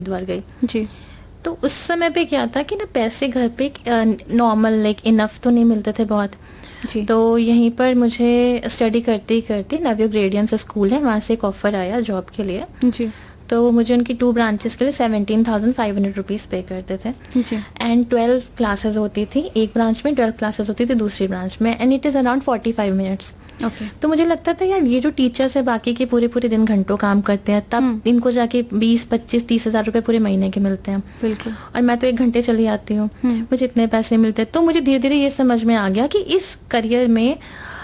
द्वार गई जी। तो उस समय पे क्या था कि ना पैसे घर पे नॉर्मल लाइक इनफ तो नहीं मिलते थे बहुत। जी। तो यहीं पर मुझे स्टडी करते ही करते नवयुग रेडियंस स्कूल है, वहाँ से एक ऑफर आया जॉब के लिए। जी। तो वो मुझे उनकी 2 ब्रांचेस के लिए 17,500 रुपीज़ पे करते थे। जी। एंड 12 क्लासेस होती थी एक ब्रांच में, 12 क्लासेस होती थी दूसरी ब्रांच में, and it is around 45 minutes. Okay. तो मुझे लगता था यार ये जो टीचर्स है बाकी के पूरे पूरे दिन घंटों काम करते हैं, तब इनको जाके 20, 25, 30 हज़ार रुपये पूरे महीने के मिलते हैं। बिल्कुल। और मैं तो 1 घंटे चली आती हूँ, मुझे इतने पैसे मिलते हैं। तो मुझे धीरे धीरे ये समझ में आ गया कि इस करियर में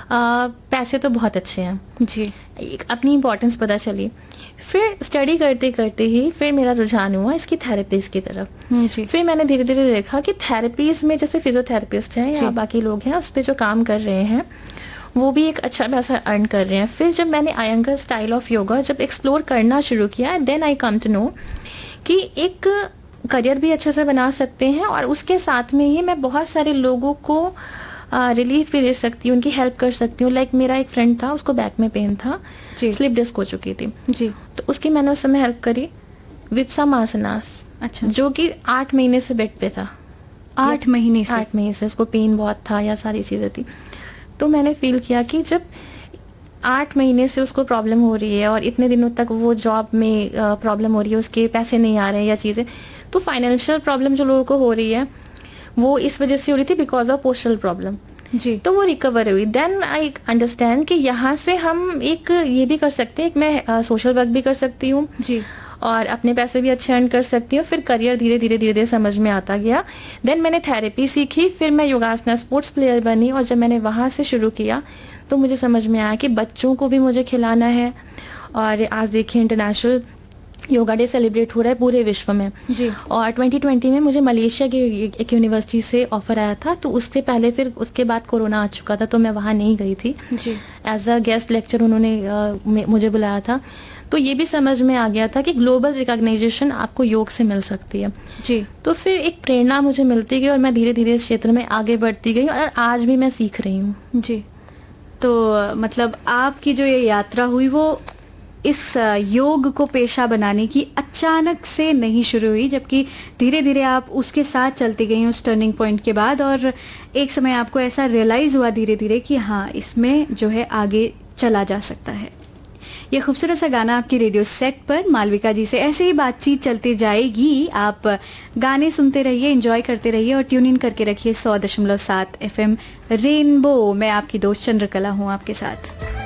पैसे तो बहुत अच्छे हैं जी। एक अपनी इम्पोर्टेंस पता चली। फिर स्टडी करते करते ही फिर मेरा रुझान हुआ इसकी थेरेपीज की तरफ। जी। फिर मैंने धीरे धीरे देखा कि थेरेपीज में जैसे फिजियोथेरेपिस्ट हैं या बाकी लोग हैं उस पर जो काम कर रहे हैं वो भी एक अच्छा पैसा अर्न कर रहे हैं। फिर जब मैंने आयंगर स्टाइल ऑफ योगा जब एक्सप्लोर करना शुरू किया, then I come to know कि एक करियर भी अच्छे से बना सकते हैं और उसके साथ में ही मैं बहुत सारे लोगों को रिलीफ भी दे सकती हूँ, उनकी हेल्प कर सकती हूँ। लाइक मेरा एक फ्रेंड था, उसको बैक में पेन था, स्लिप डिस्क हो चुकी थी जी। तो उसकी मैंने उस समय हेल्प करी विद सम आसनास। अच्छा। जो कि 8 महीने से बेड पे था। 8 महीने से? 8 महीने से उसको पेन बहुत था या सारी चीज़ें थी। तो मैंने फील किया कि जब 8 महीने से उसको प्रॉब्लम हो रही है और इतने दिनों तक वो जॉब में प्रॉब्लम हो रही है, उसके पैसे नहीं आ रहे हैं या चीज़ें, तो फाइनेंशियल प्रॉब्लम जो लोगों को हो रही है वो इस वजह से हो रही थी बिकॉज ऑफ पोस्टल प्रॉब्लम। जी। तो वो रिकवर हुई। देन आई अंडरस्टैंड कि यहाँ से हम एक ये भी कर सकते हैं, मैं सोशल वर्क भी कर सकती हूँ जी। और अपने पैसे भी अच्छे अर्न कर सकती हूँ। फिर करियर धीरे धीरे धीरे धीरे समझ में आता गया। देन मैंने थेरेपी सीखी, फिर मैं योगासना स्पोर्ट्स प्लेयर बनी और जब मैंने वहाँ से शुरू किया तो मुझे समझ में आया कि बच्चों को भी मुझे खिलाना है। और आज देखिए इंटरनेशनल योगा डे सेलिब्रेट हो रहा है पूरे विश्व में जी। और 2020 में मुझे मलेशिया की एक यूनिवर्सिटी से ऑफर आया था। तो उससे पहले फिर उसके बाद कोरोना आ चुका था तो मैं वहाँ नहीं गई थी। जी। एज अ गेस्ट लेक्चर उन्होंने मुझे बुलाया था। तो ये भी समझ में आ गया था कि ग्लोबल रिकॉग्नाइजेशन आपको योग से मिल सकती है। जी। तो फिर एक प्रेरणा मुझे मिलती गई और मैं धीरे धीरे इस क्षेत्र में आगे बढ़ती गई और आज भी मैं सीख रही हूँ। जी। तो मतलब आपकी जो ये यात्रा हुई वो इस योग को पेशा बनाने की अचानक से नहीं शुरू हुई, जबकि धीरे धीरे आप उसके साथ चलती गई उस टर्निंग पॉइंट के बाद और एक समय आपको ऐसा रियलाइज हुआ धीरे धीरे कि हाँ इसमें जो है आगे चला जा सकता है। ये खूबसूरत सा गाना आपकी रेडियो सेट पर मालविका जी से ऐसे ही बातचीत चलती जाएगी। आप गाने सुनते रहिए, एंजॉय करते रहिए और ट्यून इन करके रखिए 100.7 FM रेनबो। मैं आपकी दोस्त चंद्रकला हूँ आपके साथ।